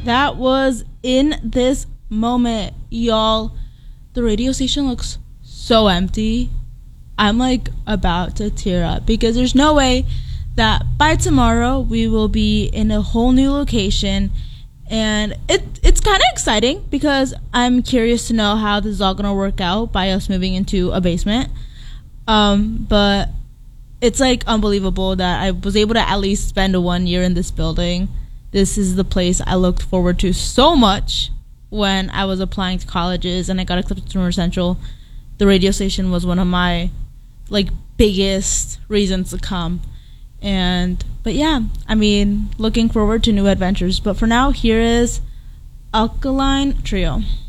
That was In This Moment, y'all. The radio station looks so empty. I'm like about to tear up because there's no way that by tomorrow we will be in a whole new location, and it's kind of exciting because I'm curious to know how this is all gonna work out by us moving into a basement. But it's like unbelievable that I was able to at least spend 1 year in this building. This is the place I looked forward to so much when I was applying to colleges and I got accepted to North Central. The radio station was one of my like biggest reasons to come. But yeah, I mean, looking forward to new adventures. But for now, here is Alkaline Trio.